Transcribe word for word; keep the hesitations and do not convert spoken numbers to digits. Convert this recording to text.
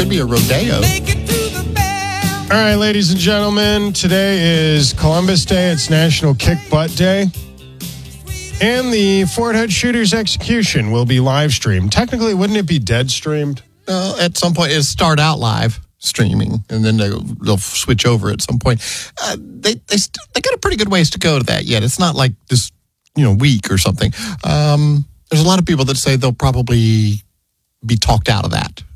Might be a rodeo. All right, ladies and gentlemen, today is Columbus Day. It's National Kick Butt Day. And the Fort Hood Shooters execution will be live streamed. Technically, wouldn't it be dead streamed? Uh, at some point, it'll start out live streaming, and then they'll, they'll switch over at some point. Uh, they they st- they got a pretty good ways to go to that yet. It's not like this, you know, week or something. Um, there's a lot of people that say they'll probably be talked out of that